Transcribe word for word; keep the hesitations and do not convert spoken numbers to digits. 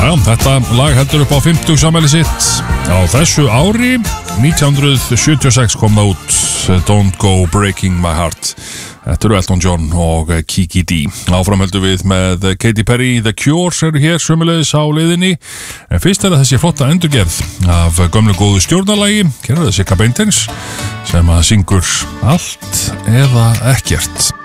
Já, þetta lag heldur upp á fimmtugsafmæli sitt á þessu ári. nítján hundruð sjötíu og sex kom það út, Don't Go Breaking My Heart. Þetta eru Elton John og Kiki D. Áfram höldum við með Katy Perry, The Cure eru hér sömuleiðis á leiðinni. En fyrst er það þessi flotta endurgerð af gömlu góðu stjórnarlagi, hér er það Sigga Beinteins sem að syngur Allt eða ekkert.